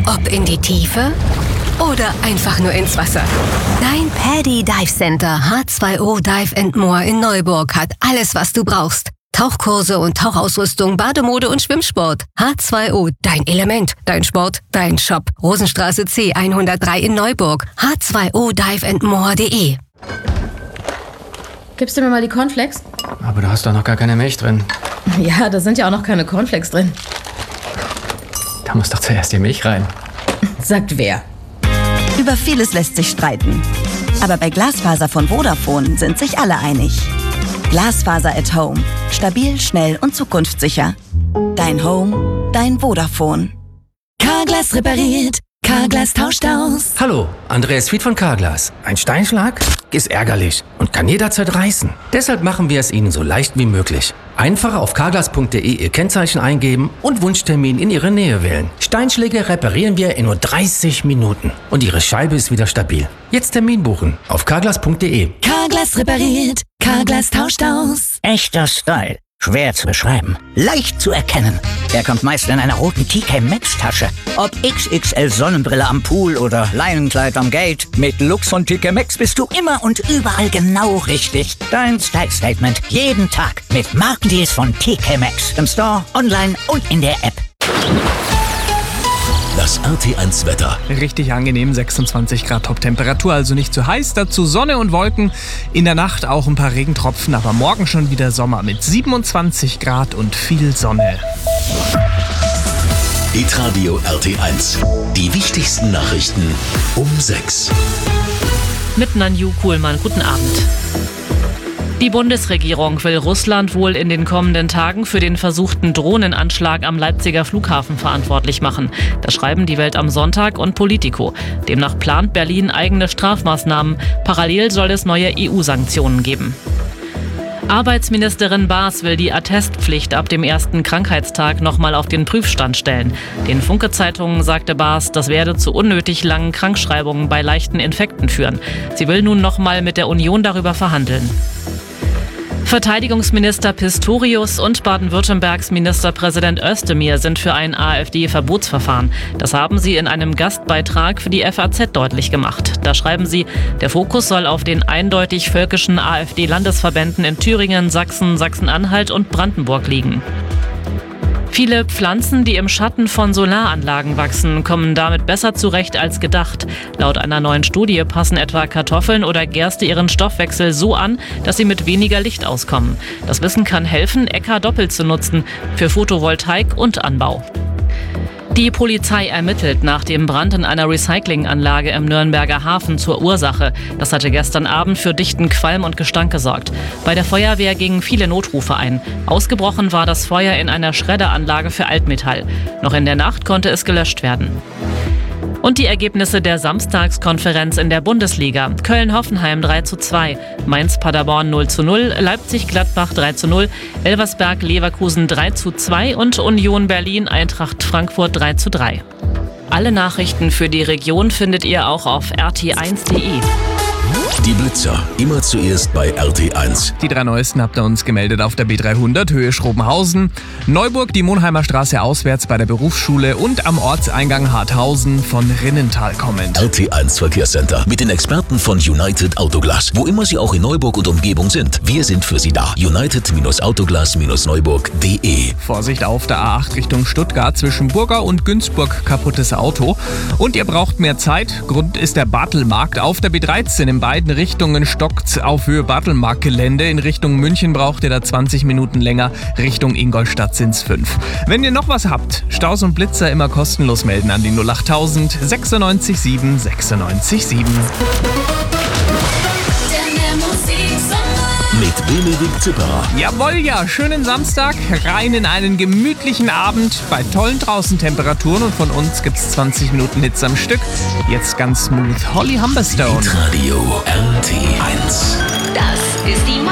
Ob in die Tiefe oder einfach nur ins Wasser. Dein Paddy Dive Center H2O Dive & More in Neuburg hat alles, was du brauchst. Tauchkurse und Tauchausrüstung, Bademode und Schwimmsport. H2O, dein Element, dein Sport, dein Shop. Rosenstraße C 103 in Neuburg. H2O-diveandmore.de. Gibst du mir mal die Cornflakes? Aber da hast doch noch gar keine Milch drin. Ja, da sind ja auch noch keine Cornflakes drin. Da muss doch zuerst die Milch rein. Sagt wer? Über vieles lässt sich streiten. Aber bei Glasfaser von Vodafone sind sich alle einig. Glasfaser at Home. Stabil, schnell und zukunftssicher. Dein Home, dein Vodafone. Carglass repariert. Carglass tauscht aus. Hallo, Andreas Fied von Carglass. Ein Steinschlag ist ärgerlich und kann jederzeit reißen. Deshalb machen wir es Ihnen so leicht wie möglich. Einfach auf carglass.de Ihr Kennzeichen eingeben und Wunschtermin in Ihre Nähe wählen. Steinschläge reparieren wir in nur 30 Minuten. Und Ihre Scheibe ist wieder stabil. Jetzt Termin buchen auf carglass.de. Carglass repariert. Carglass tauscht aus. Echter Style. Schwer zu beschreiben. Leicht zu erkennen. Er kommt meist in einer roten TK Maxx Tasche. Ob XXL Sonnenbrille am Pool oder Leinenkleid am Gate. Mit Lux von TK Maxx bist du immer und überall genau richtig. Dein Style Statement jeden Tag mit Markendeals von TK Maxx. Im Store, online und in der App. Das RT1 Wetter. Richtig angenehm, 26 Grad Top-Temperatur, also nicht zu heiß. Dazu Sonne und Wolken. In der Nacht auch ein paar Regentropfen, aber morgen schon wieder Sommer mit 27 Grad und viel Sonne. Hitradio RT1. Die wichtigsten Nachrichten um 6. Mit Nanju Kuhlmann. Guten Abend. Die Bundesregierung will Russland wohl in den kommenden Tagen für den versuchten Drohnenanschlag am Leipziger Flughafen verantwortlich machen. Das schreiben die Welt am Sonntag und Politico. Demnach plant Berlin eigene Strafmaßnahmen. Parallel soll es neue EU-Sanktionen geben. Arbeitsministerin Baas will die Attestpflicht ab dem ersten Krankheitstag nochmal auf den Prüfstand stellen. Den Funke-Zeitungen sagte Baas, das werde zu unnötig langen Krankschreibungen bei leichten Infekten führen. Sie will nun nochmal mit der Union darüber verhandeln. Verteidigungsminister Pistorius und Baden-Württembergs Ministerpräsident Özdemir sind für ein AfD-Verbotsverfahren. Das haben sie in einem Gastbeitrag für die FAZ deutlich gemacht. Da schreiben sie, der Fokus soll auf den eindeutig völkischen AfD-Landesverbänden in Thüringen, Sachsen, Sachsen-Anhalt und Brandenburg liegen. Viele Pflanzen, die im Schatten von Solaranlagen wachsen, kommen damit besser zurecht als gedacht. Laut einer neuen Studie passen etwa Kartoffeln oder Gerste ihren Stoffwechsel so an, dass sie mit weniger Licht auskommen. Das Wissen kann helfen, Äcker doppelt zu nutzen, für Photovoltaik und Anbau. Die Polizei ermittelt nach dem Brand in einer Recyclinganlage im Nürnberger Hafen zur Ursache. Das hatte gestern Abend für dichten Qualm und Gestank gesorgt. Bei der Feuerwehr gingen viele Notrufe ein. Ausgebrochen war das Feuer in einer Schredderanlage für Altmetall. Noch in der Nacht konnte es gelöscht werden. Und die Ergebnisse der Samstagskonferenz in der Bundesliga. Köln-Hoffenheim 3:2, Mainz-Paderborn 0:0, Leipzig-Gladbach 3:0, Elversberg-Leverkusen 3:2 und Union Berlin-Eintracht Frankfurt 3:3. Alle Nachrichten für die Region findet ihr auch auf rt1.de. Die Blitzer, immer zuerst bei RT1. Die 3 neuesten habt ihr uns gemeldet auf der B300, Höhe Schrobenhausen. Neuburg, die Monheimer Straße auswärts bei der Berufsschule und am Ortseingang Harthausen von Rinnental kommend. RT1 Verkehrscenter mit den Experten von United Autoglas. Wo immer Sie auch in Neuburg und Umgebung sind, wir sind für Sie da. United-Autoglas-Neuburg.de. Vorsicht auf der A8 Richtung Stuttgart zwischen Burgau und Günzburg, kaputtes Auto. Und ihr braucht mehr Zeit. Grund ist der Bartelmarkt auf der B13. In beiden Richtungen stockt's auf Höhe Bartelmarkt-Gelände. In Richtung München braucht ihr da 20 Minuten länger. Richtung Ingolstadt sind's 5. Wenn ihr noch was habt, Staus und Blitzer immer kostenlos melden an die 08000 96 7 96 7. Mit Benedikt Zipperer. Jawohl, ja, schönen Samstag, rein in einen gemütlichen Abend bei tollen Draußentemperaturen und von uns gibt's 20 Minuten Hits am Stück. Jetzt ganz smooth, Holly Humberstone. Radio RT1. Das ist die